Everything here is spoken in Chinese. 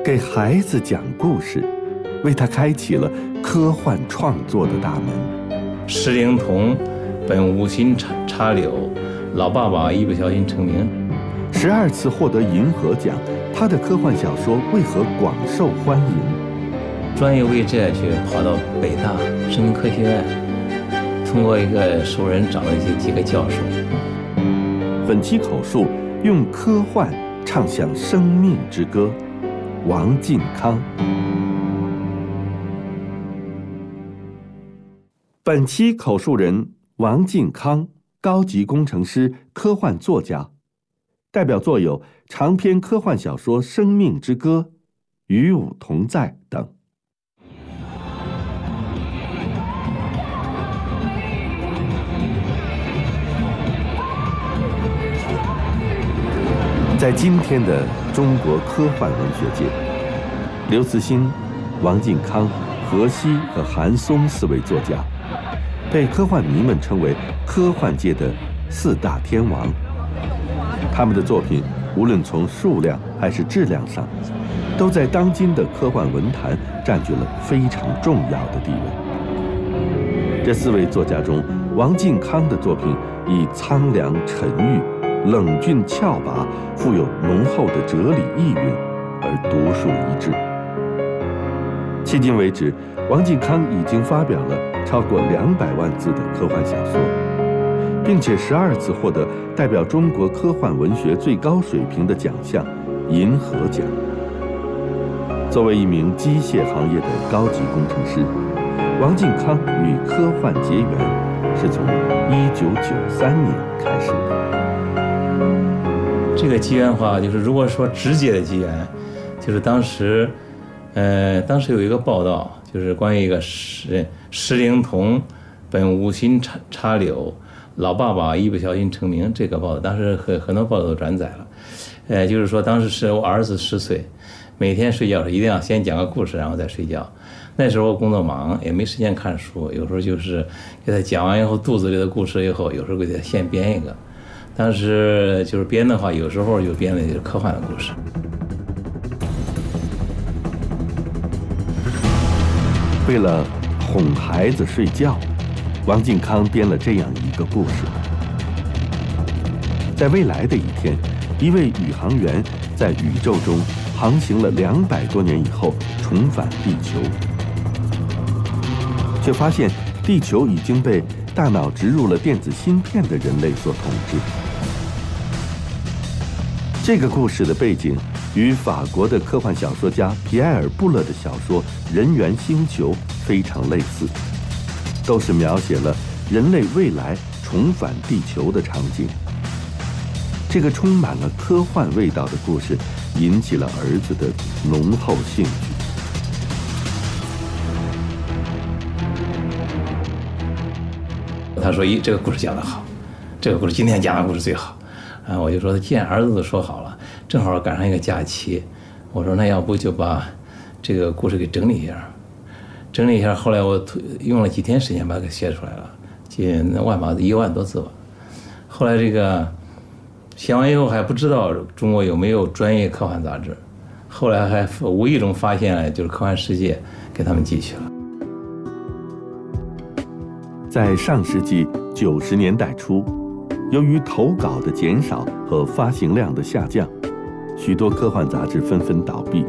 给孩子讲故事，为他开启了科幻创作的大门。 石灵童本无心插柳，老爸爸一不小心成名。 12次获得银河奖，他的科幻小说为何广受欢迎？ 专业为这去跑到北大生命科学院，通过一个熟人找了几个教授。 本期口述用科幻唱响生命之歌，王靖康。本期口述人王靖康，高级工程师、科幻作家，代表作有长篇科幻小说《生命之歌》、《与吾同在》等。在今天的中国科幻文学界，刘慈欣、王靖康、何西和韩松4位作家，被科幻迷们称为科幻界的4大天王。他们的作品无论从数量还是质量上，都在当今的科幻文坛占据了非常重要的地位。这4位作家中，王靖康的作品以苍凉沉郁、冷峻峭拔，富有浓厚的哲理意蕴，而独树一帜。迄今为止，王靖康已经发表了超过200万字的科幻小说，并且12次获得代表中国科幻文学最高水平的奖项银河奖。作为一名机械行业的高级工程师，王靖康与科幻结缘是从1993年开始的。 这个机缘的话，就是如果说直接的机缘，就是当时有一个报道，就是关于一个石灵童本无心插柳，老爸爸一不小心成名这个报道，当时很多报道都转载了。就是说当时是我儿子10岁，每天睡觉时一定要先讲个故事，然后再睡觉。那时候工作忙，也没时间看书，有时候就是给他讲完以后，肚子里的故事以后，有时候给他现编一个。当时就是编的话，有时候就编的就是科幻的故事。 为了哄孩子睡觉，王靖康编了这样一个故事：在未来的一天，一位宇航员在宇宙中航行了200多年以后，重返地球，却发现地球已经被大脑植入了电子芯片的人类所统治。这个故事的背景与法国的科幻小说家皮埃尔·布勒的小说《人猿星球》非常类似，都是描写了人类未来重返地球的场景。这个充满了科幻味道的故事引起了儿子的浓厚兴趣。 他说：“这个故事讲得好，这个故事今天讲的故事最好。”我就说，既然儿子都说好了，正好赶上一个假期，我说那要不就把这个故事给整理一下。后来我用了几天时间把它给写出来了，1万多字吧。后来这个写完以后还不知道中国有没有专业科幻杂志，后来还无意中发现了，就是科幻世界给他们寄去了。 在上世纪90年代初，由于投稿的减少和发行量的下降，许多科幻杂志纷纷倒闭，